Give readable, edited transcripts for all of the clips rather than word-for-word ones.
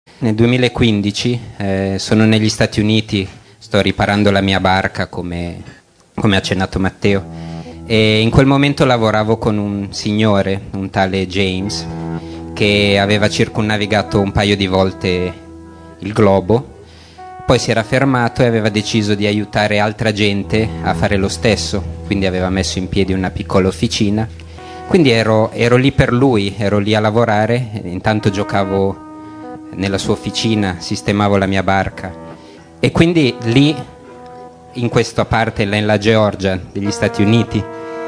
Nel 2015 sono negli Stati Uniti, sto riparando la mia barca come ha accennato Matteo, e in quel momento lavoravo con un signore, un tale James, che aveva circumnavigato un paio di volte il globo, poi si era fermato e aveva deciso di aiutare altra gente a fare lo stesso, quindi aveva messo in piedi una piccola officina. Quindi ero lì per lui, ero lì a lavorare, intanto giocavo nella sua officina, sistemavo la mia barca, e quindi lì, in questa parte, nella Georgia degli Stati Uniti,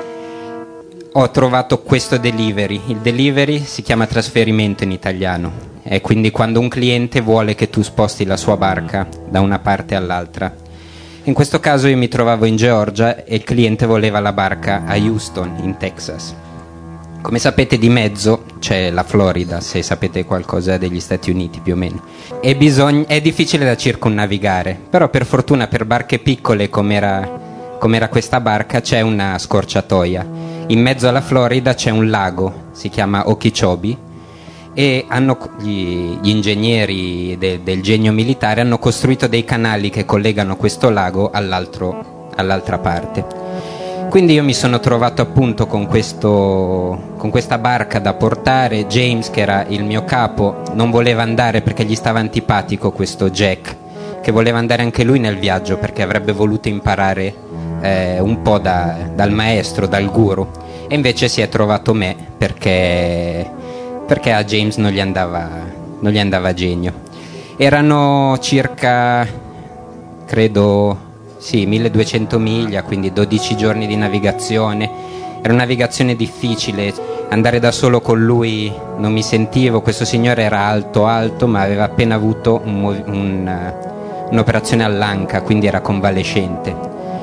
ho trovato questo delivery. Il delivery si chiama trasferimento in italiano, è quindi quando un cliente vuole che tu sposti la sua barca da una parte all'altra. In questo caso io mi trovavo in Georgia e il cliente voleva la barca a Houston, in Texas. Come sapete, di mezzo c'è la Florida, se sapete qualcosa degli Stati Uniti più o meno. È difficile da circumnavigare, però per fortuna per barche piccole come era questa barca c'è una scorciatoia. In mezzo alla Florida c'è un lago, si chiama Okeechobee, e gli ingegneri del genio militare hanno costruito dei canali che collegano questo lago all'altra parte. Quindi io mi sono trovato appunto con questa barca da portare. James, che era il mio capo, non voleva andare perché gli stava antipatico questo Jack, che voleva andare anche lui nel viaggio perché avrebbe voluto imparare un po' dal maestro, dal guru, e invece si è trovato me perché a James non gli andava genio. Erano circa, credo, 1200 miglia, quindi 12 giorni di navigazione. Era una navigazione difficile, andare da solo con lui non mi sentivo. Questo signore era alto, ma aveva appena avuto un'operazione all'anca, quindi era convalescente.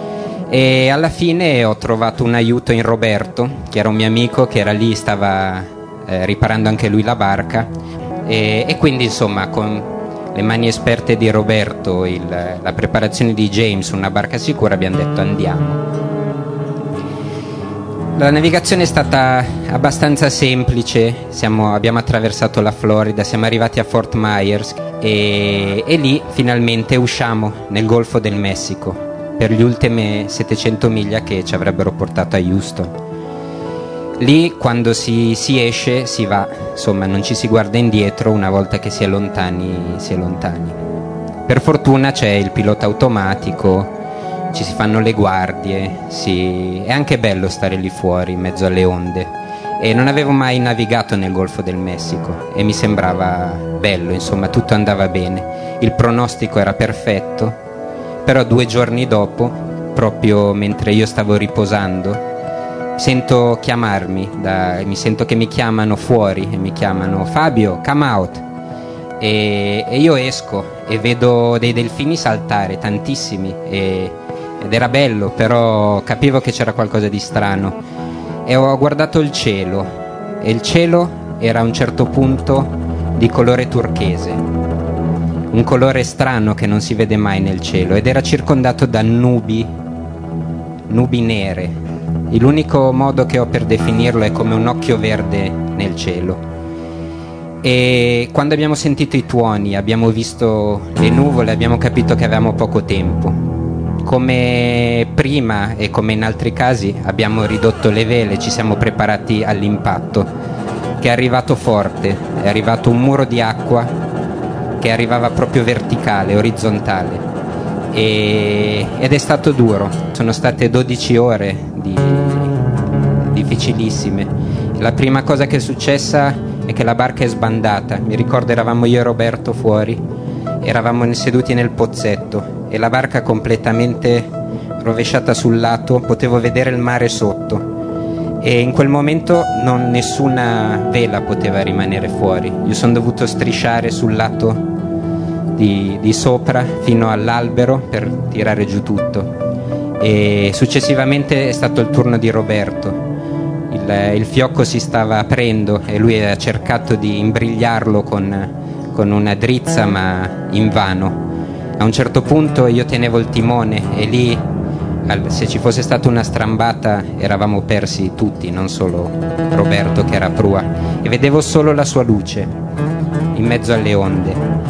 E alla fine ho trovato un aiuto in Roberto, che era un mio amico, che era lì, stava riparando anche lui la barca, e quindi insomma con le mani esperte di Roberto, la preparazione di James, una barca sicura, abbiamo detto andiamo. La navigazione è stata abbastanza semplice, abbiamo attraversato la Florida, siamo arrivati a Fort Myers e lì finalmente usciamo nel Golfo del Messico per le ultime 700 miglia che ci avrebbero portato a Houston. Lì quando si esce si va, insomma non ci si guarda indietro, una volta che si è lontani. Per fortuna c'è il pilota automatico, ci si fanno le guardie, è anche bello stare lì fuori in mezzo alle onde, e non avevo mai navigato nel Golfo del Messico e mi sembrava bello, insomma tutto andava bene, il pronostico era perfetto. Però 2 giorni dopo, proprio mentre io stavo riposando, sento chiamarmi, mi sento che mi chiamano fuori e mi chiamano Fabio, come out, e io esco e vedo dei delfini saltare, tantissimi, ed era bello, però capivo che c'era qualcosa di strano, e ho guardato il cielo, e il cielo era a un certo punto di colore turchese, un colore strano che non si vede mai nel cielo, ed era circondato da nubi nere. L'unico modo che ho per definirlo è come un occhio verde nel cielo. E quando abbiamo sentito i tuoni, abbiamo visto le nuvole, abbiamo capito che avevamo poco tempo. Come prima e come in altri casi abbiamo ridotto le vele, ci siamo preparati all'impatto, che è arrivato forte, è arrivato un muro di acqua che arrivava proprio verticale, orizzontale, ed è stato duro. Sono state 12 ore difficilissime. La prima cosa che è successa è che la barca è sbandata. Mi ricordo, eravamo io e Roberto fuori, eravamo seduti nel pozzetto e la barca completamente rovesciata sul lato, potevo vedere il mare sotto, e in quel momento nessuna vela poteva rimanere fuori. Io sono dovuto strisciare sul lato di sopra fino all'albero per tirare giù tutto, e successivamente è stato il turno di Roberto. Il fiocco si stava aprendo e lui ha cercato di imbrigliarlo con una drizza, ma invano. A un certo punto io tenevo il timone e lì, se ci fosse stata una strambata, eravamo persi tutti, non solo Roberto che era a prua, e vedevo solo la sua luce in mezzo alle onde.